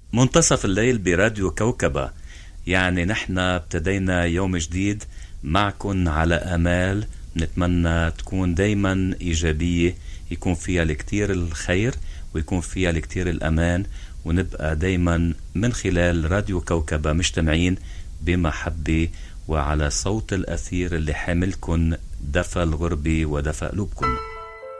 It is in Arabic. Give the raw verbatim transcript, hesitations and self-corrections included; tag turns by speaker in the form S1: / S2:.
S1: منتصف الليل براديو كوكبة. يعني نحن ابتدينا يوم جديد معكن على أمال نتمنى تكون دايما إيجابية، يكون فيها الكتير الخير ويكون فيها الكتير الأمان، ونبقى دايما من خلال راديو كوكبة مجتمعين بمحبة وعلى صوت الأثير اللي حاملكن دفى الغربة ودفى قلوبكن.